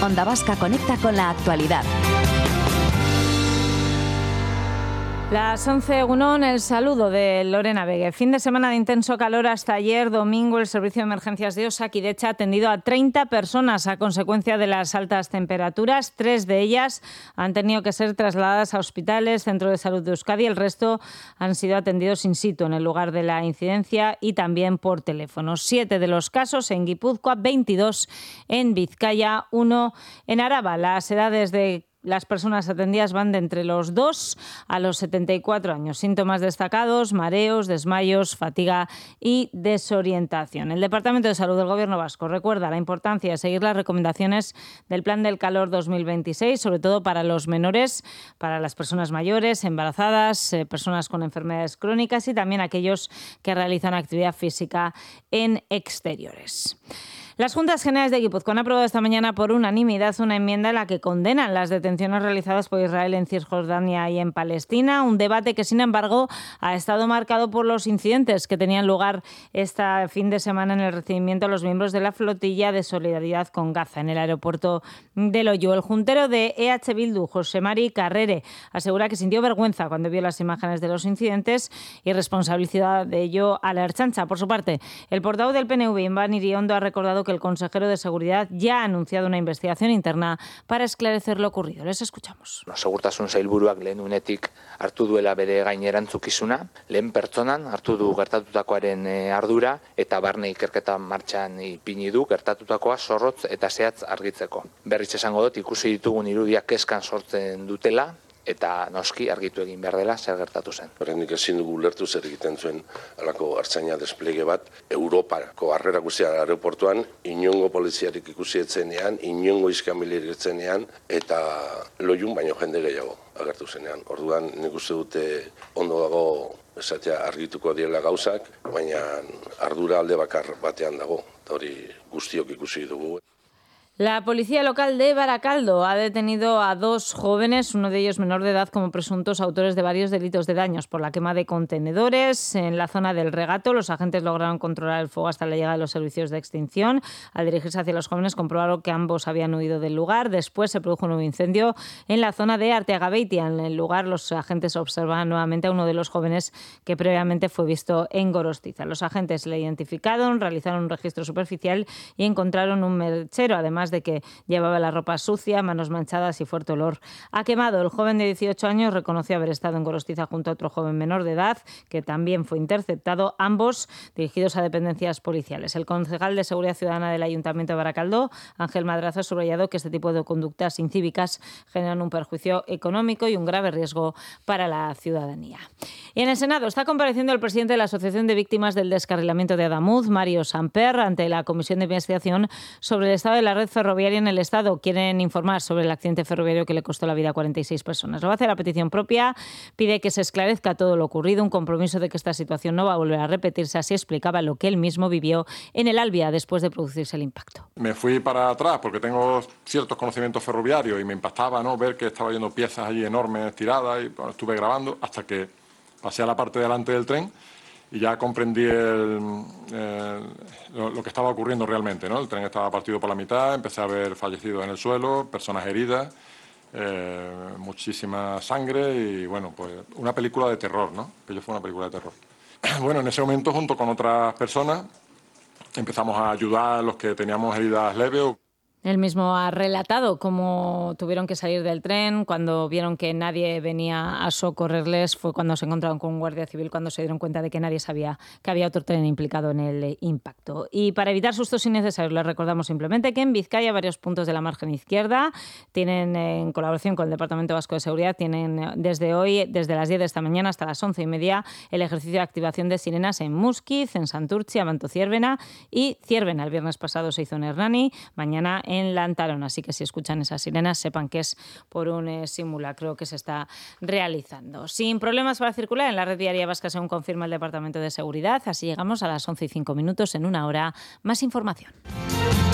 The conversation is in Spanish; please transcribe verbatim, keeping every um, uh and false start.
Onda Vasca conecta con la actualidad. Las once, Egunon, el saludo de Lorena Vegue. Fin de semana de intenso calor hasta ayer domingo. El Servicio de Emergencias de Osakidetza ha atendido a treinta personas a consecuencia de las altas temperaturas. Tres de ellas han tenido que ser trasladadas a hospitales, centro de salud de Euskadi. El resto han sido atendidos in situ en el lugar de la incidencia y también por teléfono. Siete de los casos en Guipúzcoa, veintidós en Vizcaya, uno en Araba. Las edades de Las personas atendidas van de entre los dos a los setenta y cuatro años. Síntomas destacados: mareos, desmayos, fatiga y desorientación. El Departamento de Salud del Gobierno vasco recuerda la importancia de seguir las recomendaciones del Plan del Calor dos mil veintiséis, sobre todo para los menores, para las personas mayores, embarazadas, eh, personas con enfermedades crónicas y también aquellos que realizan actividad física en exteriores. Las Juntas Generales de Guipúzcoa han aprobado esta mañana por unanimidad una enmienda en la que condenan las detenciones realizadas por Israel en Cisjordania y en Palestina, un debate que, sin embargo, ha estado marcado por los incidentes que tenían lugar este fin de semana en el recibimiento a los miembros de la flotilla de solidaridad con Gaza en el aeropuerto de Loiu. El juntero de E H Bildu, José Mari Carrere, asegura que sintió vergüenza cuando vio las imágenes de los incidentes y responsabilidad de ello a la Ertzaintza. Por su parte, el portavoz del P N V, Iván Iriondo, ha recordado que el consejero de Seguridad ya ha anunciado una investigación interna para esclarecer lo ocurrido. Les escuchamos. Segurtasun sailburuak lehen unetik hartu duela bere gain erantzukizuna, lehen pertsonan hartu du gertatutakoaren ardura eta barne ikerketa martxan ipini du gertatutakoa zorrotz eta zehatz argitzeko. Berriz esango dut, ikusi ditugun irudiak kezkan sortzen dutela, eta noski argitu egin behar dela zer gertatu zen. Horrendik ezin dugu ulertu zer egiten zuen alako artzaina desplege bat Europako harrera guztia aeroportuan, inongo poliziarik ikusi etzenean, inongo iskanbilerik etzenean, eta Loiun baino jende gehiago agertu zenean. Orduan nik uste dute ondo dago esatea argituko direla gauzak, baina ardura alde bakar batean dago, eta hori guztiok ikusi dugu. La policía local de Baracaldo ha detenido a dos jóvenes, uno de ellos menor de edad, como presuntos autores de varios delitos de daños por la quema de contenedores en la zona del Regato. Los agentes lograron controlar el fuego hasta la llegada de los servicios de extinción. Al dirigirse hacia los jóvenes, comprobaron que ambos habían huido del lugar. Después se produjo un nuevo incendio en la zona de Arteagabeitia. En el lugar, los agentes observaban nuevamente a uno de los jóvenes que previamente fue visto en Gorostiza. Los agentes le identificaron, realizaron un registro superficial y encontraron un mechero, además de que llevaba la ropa sucia, manos manchadas y fuerte olor a quemado. El joven de dieciocho años reconoció haber estado en Gorostiza junto a otro joven menor de edad, que también fue interceptado, ambos dirigidos a dependencias policiales. El concejal de Seguridad Ciudadana del Ayuntamiento de Baracaldo, Ángel Madrazo, ha subrayado que este tipo de conductas incívicas generan un perjuicio económico y un grave riesgo para la ciudadanía. Y en el Senado está compareciendo el presidente de la Asociación de Víctimas del Descarrilamiento de Adamuz, Mario Samper, ante la Comisión de Investigación sobre el estado de la red ferroviaria en el Estado. Quieren informar sobre el accidente ferroviario que le costó la vida a cuarenta y seis personas. Lo va a hacer a petición propia, pide que se esclarezca todo lo ocurrido, un compromiso de que esta situación no va a volver a repetirse. Así explicaba lo que él mismo vivió en el Albia después de producirse el impacto. Me fui para atrás porque tengo ciertos conocimientos ferroviarios y me impactaba, ¿no?, ver que estaba yendo piezas allí enormes tiradas y bueno, estuve grabando hasta que pasé a la parte delante del tren y ya comprendí el, eh, lo, lo que estaba ocurriendo realmente, ¿no? El tren estaba partido por la mitad, empecé a ver fallecidos en el suelo, personas heridas, eh, muchísima sangre y, bueno, pues una película de terror, ¿no? Que yo fue una película de terror. Bueno, en ese momento, junto con otras personas, empezamos a ayudar a los que teníamos heridas leves. Él mismo ha relatado cómo tuvieron que salir del tren, cuando vieron que nadie venía a socorrerles, fue cuando se encontraron con un guardia civil, cuando se dieron cuenta de que nadie sabía que había otro tren implicado en el impacto. Y para evitar sustos innecesarios, les recordamos simplemente que en Vizcaya varios puntos de la margen izquierda tienen, en colaboración con el Departamento Vasco de Seguridad, tienen desde hoy, desde las diez de esta mañana hasta las once y media, el ejercicio de activación de sirenas en Muskiz, en Santurtzi, Abanto Ciervena y Ciervena. El viernes pasado se hizo en Hernani, mañana en Lantarón, así que si escuchan esas sirenas sepan que es por un eh, simulacro que se está realizando. Sin problemas para circular en la red viaria vasca, según confirma el Departamento de Seguridad. Así llegamos a las once y cinco minutos. En una hora, más información.